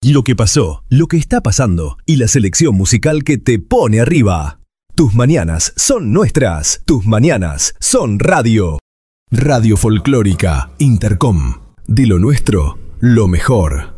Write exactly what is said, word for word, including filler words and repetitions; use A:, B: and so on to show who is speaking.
A: lo que pasó, lo que está pasando y la selección musical que te pone arriba. Tus mañanas son nuestras, tus mañanas son radio. Radio Folclórica Intercom. De lo nuestro, lo mejor.